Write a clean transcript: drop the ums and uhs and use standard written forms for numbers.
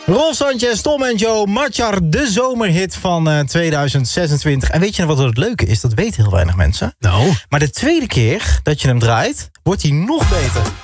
Rolf Sanchez, Tom en Joe, Matjar, de zomerhit van 2026. En weet je wat het leuke is? Dat weten heel weinig mensen. Nou. Maar de tweede keer dat je hem draait, wordt hij nog beter.